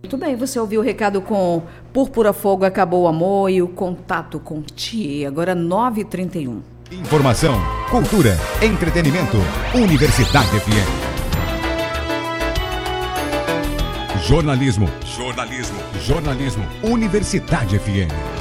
Muito bem, você ouviu o recado com Púrpura Fogo, Acabou o Amor e o Contato com Thier. Agora 9h31. Informação, cultura, entretenimento, Universidade FM. Jornalismo, Universidade FM.